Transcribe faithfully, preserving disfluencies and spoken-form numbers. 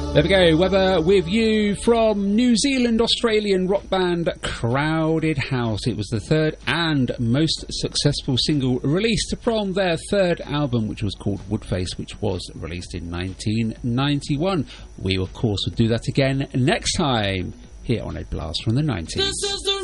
There we go, Weather with you from New Zealand, Australian rock band Crowded House. It was the third and most successful single released from their third album, which was called Woodface, which was released in nineteen ninety-one. We, of course, will do that again next time here on Ed Blast from the nineties. This is